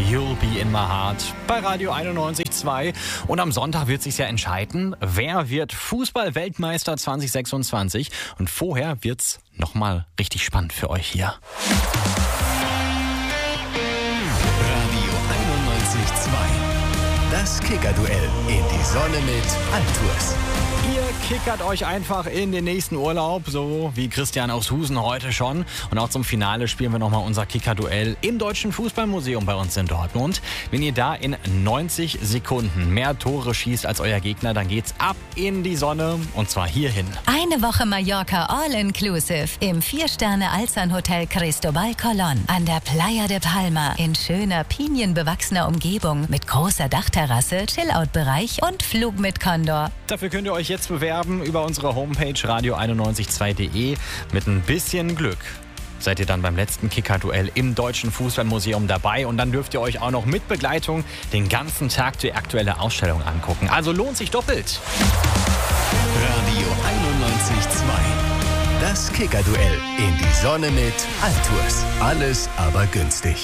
You'll Be in My Heart bei Radio 91.2. Und am Sonntag wird sich ja entscheiden, wer wird Fußball-Weltmeister 2026. Und vorher wird's nochmal richtig spannend für euch hier. Radio 91.2. Das Kicker-Duell in die Sonne mit Altours. Ihr kickert euch einfach in den nächsten Urlaub, so wie Christian aus Husen heute schon. Und auch zum Finale spielen wir nochmal unser Kicker-Duell im Deutschen Fußballmuseum bei uns in Dortmund. Wenn ihr da in 90 Sekunden mehr Tore schießt als euer Gegner, dann geht's ab in die Sonne und zwar hierhin. Eine Woche Mallorca All-Inclusive im 4-Sterne-Alzan-Hotel Cristobal Colón an der Playa de Palma in schöner, pinienbewachsener Umgebung mit großer Dachterrasse, Chill-Out-Bereich und Flug mit Condor. Dafür könnt ihr euch jetzt bewerben über unsere Homepage radio912.de. Mit ein bisschen Glück seid ihr dann beim letzten Kicker-Duell im Deutschen Fußballmuseum dabei. Und dann dürft ihr euch auch noch mit Begleitung den ganzen Tag die aktuelle Ausstellung angucken. Also lohnt sich doppelt. Radio 91.2. Das Kicker-Duell in die Sonne mit Altours. Alles aber günstig.